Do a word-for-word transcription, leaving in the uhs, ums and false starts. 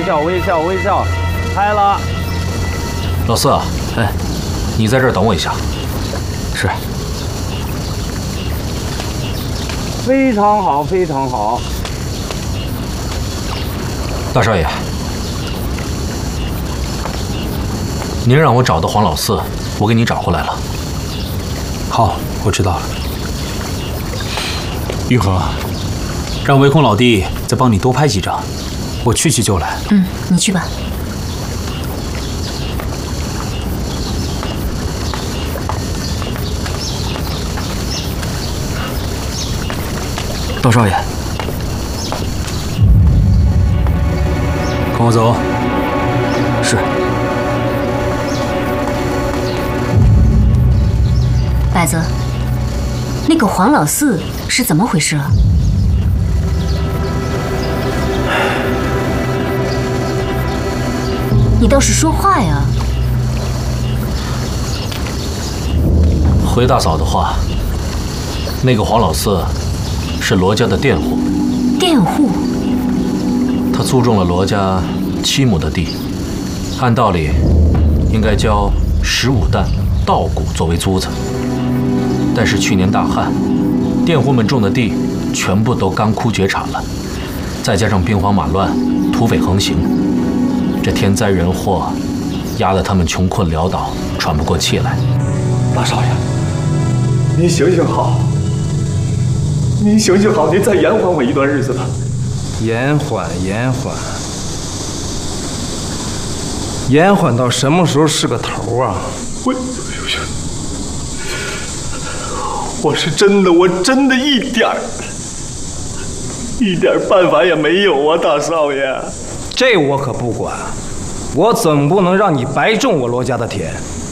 笑微笑微笑，开了。 老四啊，哎，你在这儿等我一下。是。 非常好，非常好。 大少爷，您让我找的黄老四，我给你找回来了。 好，我知道了。玉和，让唯恐老弟再帮你多拍几张，我去去就来。 嗯，你去吧。 窦少爷，跟我走。是。 百泽，那个黄老四是怎么回事啊？你倒是说话呀！ 回大嫂的话，那个黄老四是罗家的佃户。 佃户？ 他租种了罗家七亩的地，按道理应该交十五担稻谷作为租子。但是去年大旱，佃户们种的地全部都干枯绝产了，再加上兵荒马乱、土匪横行，这天灾人祸压得他们穷困潦倒，喘不过气来。 大少爷，您行行好，您行行好，您再延缓我一段日子吧。 延缓，延缓，延缓到什么时候是个头啊？ 我，我是真的，我真的一点儿，一点办法也没有啊，大少爷。 这我可不管，我总不能让你白种我罗家的田。